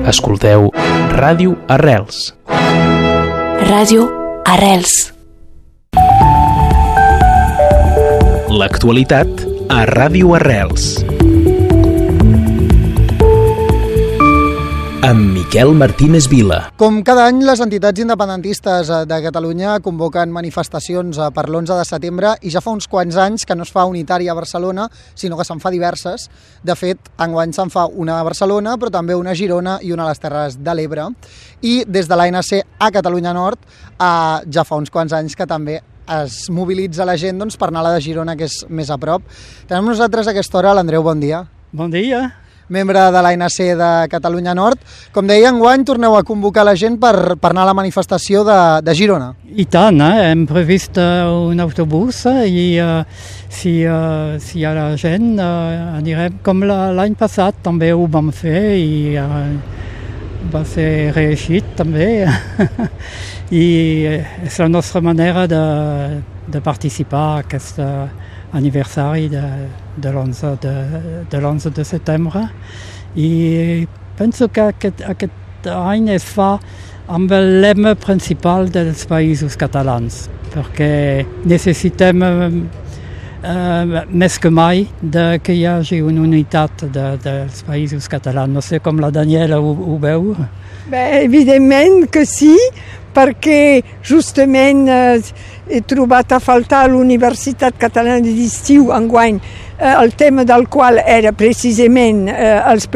Escolteu Ràdio Arrels. Ràdio Arrels. L'actualitat a Ràdio Arrels. Amb Miquel Martínez Vila. Com cada any, les entitats independentistes de Catalunya convoquen manifestacions per l'11 de setembre i ja fa uns quants anys que no es fa unitària a Barcelona, sinó que se'n fa diverses. De fet, enguany se'n fa una a Barcelona, però també una a Girona i una a les Terres de l'Ebre. I des de l'ANC a Catalunya Nord ja fa uns quants anys que també es mobilitza la gent per anar a la de Girona, que és més a prop. Tenim nosaltres a aquesta hora l'Andreu, bon dia. Bon dia. Membre de l'ANC de Catalunya Nord. Com deia, enguany torneu a convocar la gent per anar a la manifestació de Girona. I tant, hem previst un autobús i si hi ha la gent anirem com l'any passat, també ho vam fer i va ser reeixit també. I és la nostra manera de participar a aquest aniversari de l'11 de setembre. I penso que aquest any es fa amb el lema principal dels països catalans, perquè necessitem més que mai que hi hagi una unitat dels països catalans. No sé com la Daniela ho veu. Bé, evidentment que sí, perquè justament he trobat a faltar a l'Universitat Catalana d'Estiu enguany el tema del qual era precisament els